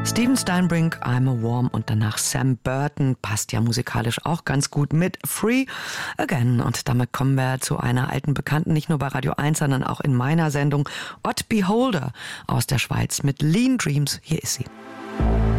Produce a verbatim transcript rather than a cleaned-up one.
Steven Steinbrink, I'm a Worm und danach Sam Burton, passt ja musikalisch auch ganz gut mit Free Again. Und damit kommen wir zu einer alten Bekannten, nicht nur bei Radio eins, sondern auch in meiner Sendung, Odd Beholder aus der Schweiz mit Lean Dreams. Hier ist sie.